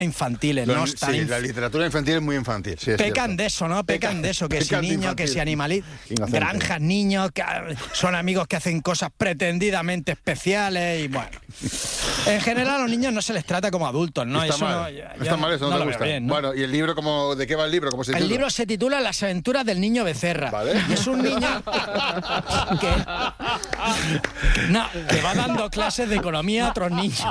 infantiles, la literatura infantil es muy infantil. Sí, pecan de eso, ¿no? Pecan de eso, que si niños, que si animalitos, granjas, niños, que son amigos que hacen cosas pretendidamente especiales y bueno. En general a los niños no se les trata como adultos, ¿no? Está mal, eso no te gusta. Bien, ¿no? Bueno, ¿y el libro de qué va el libro? ¿Cómo se titula? El libro se titula Las aventuras del niño Becerra. ¿Vale? Y es un niño que va dando clases de economía a otros niños.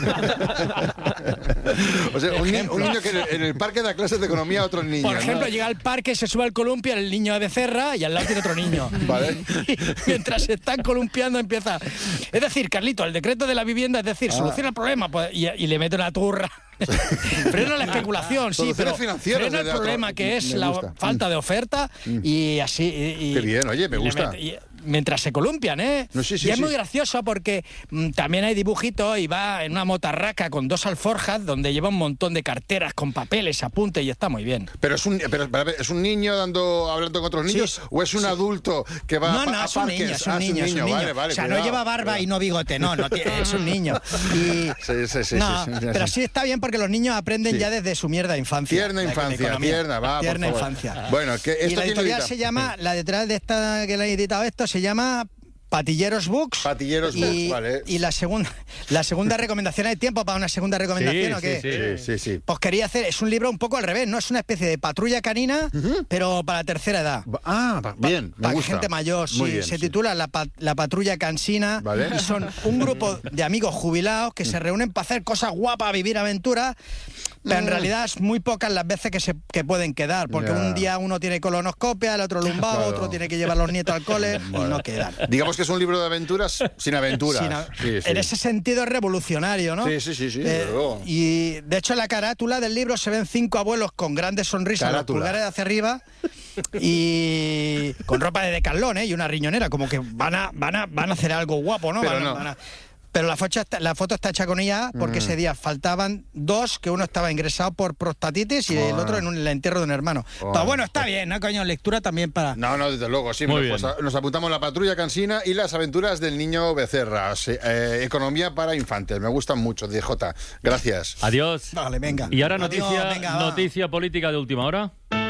O sea, un niño que en el parque da clases de economía a otros niños. Por ejemplo, llega al parque, se sube al columpio el niño de Becerra y al lado tiene otro niño. Vale. Y mientras se están columpiando empieza... Es decir, Carlito, el decreto de la vivienda, es decir, soluciona el problema pues, y le mete una turra. Frena la especulación, sí, pero frena el problema que es la falta de oferta y así... Qué bien, oye, me gusta. Mientras se columpian, ¿eh? No, sí, y es muy gracioso porque también hay dibujitos y va en una motarraca con 2 alforjas donde lleva un montón de carteras con papeles, apuntes y está muy bien. ¿Pero es un niño hablando con otros niños o es un adulto que va a parques? No, es un niño. Vale, o sea, cuidado, no lleva barba y no bigote, es un niño. Y, sí, pero sí está bien porque los niños aprenden ya desde su mierda infancia. Tierna infancia. Bueno, y la editorial se llama, la detrás de esta que le he editado esto, se llama Patilleros Books. Vale. Y la segunda recomendación, ¿hay tiempo para una segunda recomendación o qué? Sí. Pues quería hacer, es un libro un poco al revés, ¿no? Es una especie de patrulla canina, pero para la tercera edad. Bien, me para gusta. gente mayor, se titula la Patrulla Cansina. ¿Vale? Y son un grupo de amigos jubilados que se reúnen para hacer cosas guapas, vivir aventuras. Pero en realidad es muy pocas las veces que pueden quedar, porque un día uno tiene colonoscopia, el otro lumbago, otro tiene que llevar a los nietos al cole y no quedan. Digamos que es un libro de aventuras sin aventuras. En ese sentido es revolucionario, ¿no? Sí. Y de hecho en la carátula del libro se ven 5 abuelos con grandes sonrisas, los pulgares hacia arriba y con ropa de Decathlon, y una riñonera, como que van a hacer algo guapo, ¿no? Pero la foto está hecha con ella porque ese día faltaban 2, que uno estaba ingresado por prostatitis y el otro en el entierro de un hermano. Pero bueno, está bien, ¿no, coño? Lectura también para... No, desde luego, sí. Pues nos apuntamos La Patrulla Cansina y Las aventuras del niño Becerra. Economía para infantes. Me gustan mucho, DJ. Gracias. Adiós. Vale, venga. Y ahora noticia política de última hora.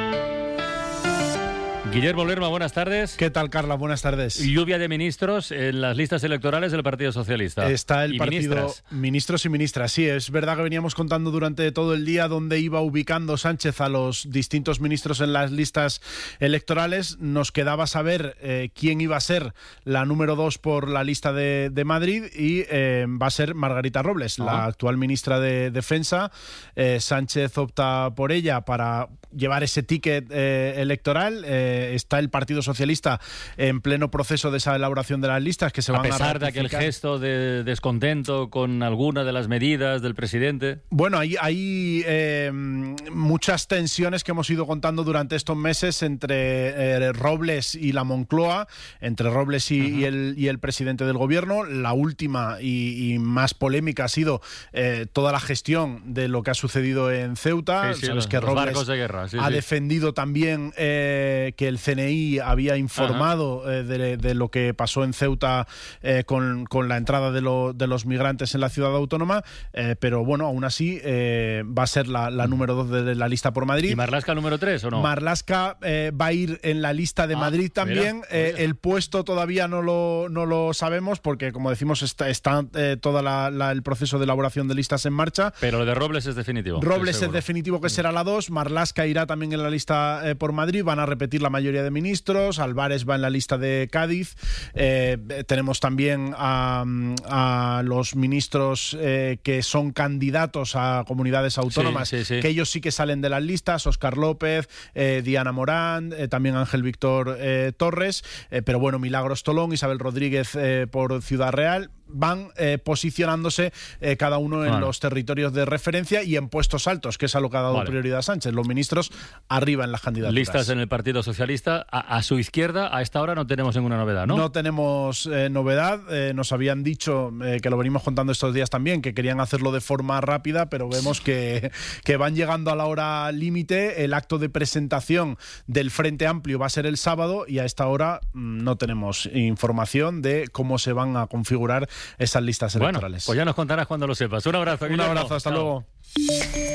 Guillermo Lerma, buenas tardes. ¿Qué tal, Carla? Buenas tardes. Lluvia de ministros en las listas electorales del Partido Socialista. Está el partido ministros y ministras. Sí, es verdad que veníamos contando durante todo el día dónde iba ubicando Sánchez a los distintos ministros en las listas electorales. Nos quedaba saber quién iba a ser la número 2 por la lista de Madrid y va a ser Margarita Robles, la actual ministra de Defensa. Sánchez opta por ella para llevar ese ticket electoral. Está el Partido Socialista en pleno proceso de esa elaboración de las listas que se van a pesar de aquel gesto de descontento con alguna de las medidas del presidente. Bueno, hay muchas tensiones que hemos ido contando durante estos meses entre Robles y la Moncloa, entre Robles y el presidente del gobierno. La última y más polémica ha sido toda la gestión de lo que ha sucedido en Ceuta. Sabes que Robles barcos de guerra, ha defendido también que el CNI había informado de lo que pasó en Ceuta con la entrada de los migrantes en la ciudad autónoma, pero bueno, aún así va a ser la número 2 de la lista por Madrid. ¿Y Marlaska número 3 o no? Marlaska va a ir en la lista de Madrid también. Mira. El puesto todavía no lo sabemos porque, como decimos, está todo el proceso de elaboración de listas en marcha. Pero lo de Robles es definitivo. Robles es definitivo que será la 2. Marlaska irá también en la lista por Madrid. Van a repetir la mayoría de ministros. Álvarez va en la lista de Cádiz. Tenemos también a los ministros que son candidatos a comunidades autónomas, que ellos sí que salen de las listas. Óscar López, Diana Morán, también Ángel Víctor Torres, pero bueno, Milagros Tolón, Isabel Rodríguez por Ciudad Real. Van posicionándose cada uno en los territorios de referencia y en puestos altos, que es a lo que ha dado prioridad a Sánchez. Los ministros arriba en las candidaturas. Listas en el Partido Socialista. A su izquierda, a esta hora no tenemos ninguna novedad, ¿no? No tenemos novedad. Nos habían dicho, que lo venimos contando estos días también, que querían hacerlo de forma rápida, pero vemos que van llegando a la hora límite. El acto de presentación del Frente Amplio va a ser el sábado y a esta hora no tenemos información de cómo se van a configurar esas listas electorales. Bueno, pues ya nos contarás cuando lo sepas. Un abrazo, Guillermo. Un abrazo, hasta luego.